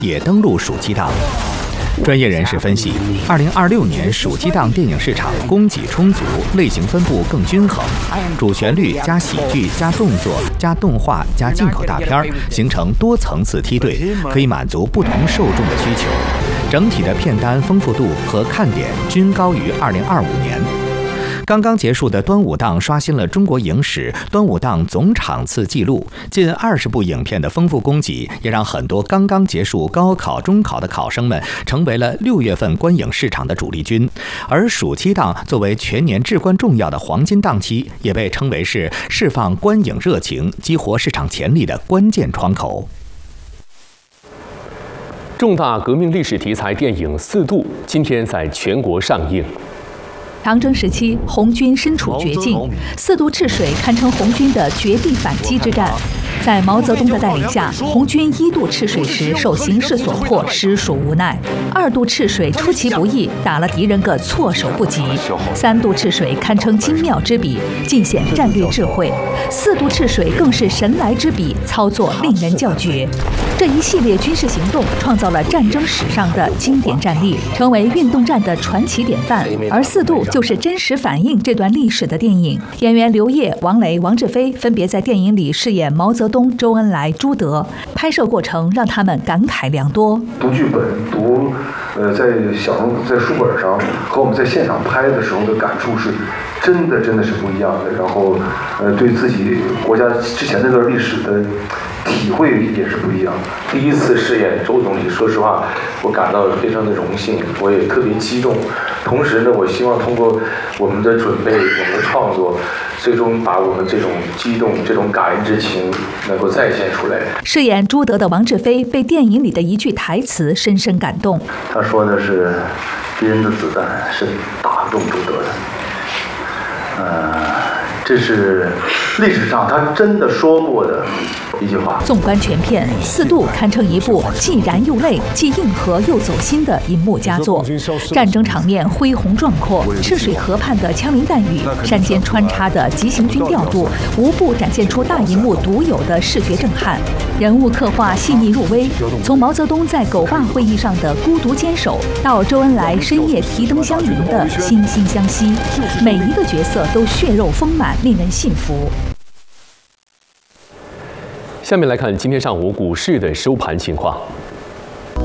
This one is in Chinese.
也登陆暑期档。专业人士分析，2026年暑期档电影市场供给充足，类型分布更均衡，主旋律加喜剧加动作加动画加进口大片，形成多层次梯队，可以满足不同受众的需求。整体的片单丰富度和看点均高于2025年。刚刚结束的端午档刷新了中国影史端午档总场次纪录，近20部影片的丰富供给，也让很多刚刚结束高考、中考的考生们成为了6月份观影市场的主力军。而暑期档作为全年至关重要的黄金档期，也被称为是释放观影热情、激活市场潜力的关键窗口。 重大革命历史题材电影《四渡》今天在全国上映。 长征时期，红军身处绝境，四渡赤水堪称红军的绝地反击之战。在毛泽东的带领下，红军1渡赤水时受形势所迫，实属无奈；2渡赤水出其不意，打了敌人个措手不及；3渡赤水堪称精妙之笔，尽显战略智慧；4渡赤水更是神来之笔，操作令人叫绝。这一系列军事行动创造了战争史上的经典战例，成为运动战的传奇典范。而四渡就是真实反映这段历史的电影。演员刘烨、王磊、王志飞分别在电影里饰演毛泽东、周恩来、朱德。拍摄过程让他们感慨良多。 读剧本，在书本上和我们在现场拍的时候的感触是真的是不一样的。然后，对自己国家之前那段历史的体会也是不一样的。 第一次饰演周总理，说实话，我感到非常的荣幸，我也特别激动。同时呢，我希望通过我们的准备、我们的创作，最终把我们这种激动、这种感恩之情能够再现出来。 饰演朱德的王志飞被电影里的一句台词深深感动。 他说的是：“敌人的子弹是打不动朱德的。”这是历史上他真的说过的一句话。 纵观全片，四渡堪称一部既燃又泪、既硬核又走心的银幕佳作。战争场面恢宏壮阔，赤水河畔的枪林弹雨，山间穿插的急行军调度，无不展现出大银幕独有的视觉震撼。人物刻画细腻入微，从毛泽东在狗坝会议上的孤独坚守，到周恩来深夜提灯相迎的惺惺相惜，每一个角色都血肉丰满，令人信服。 下面来看今天上午股市的收盘情况。